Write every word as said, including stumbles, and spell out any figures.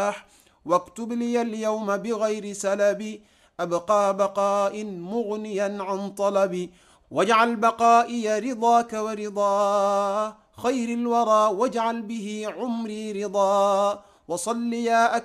واكتب لي اليوم بغير سلب أبقى بقاء مغنيا عن طلبي، واجعل بقائي رضاك ورضا خير الورى، واجعل به عمري رضا. وصل يا